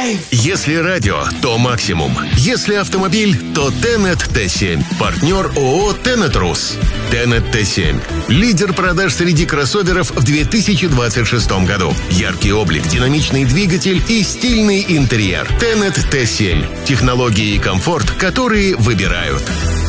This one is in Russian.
Драйв. Если радио, то максимум. Если автомобиль, то Тенет Т7. Партнер ООО Тенет Рус. Тенет Т7. Лидер продаж среди кроссоверов в 2026 году. Яркий облик, динамичный двигатель и стильный интерьер. Тенет Т7. Технологии и комфорт, которые выбирают.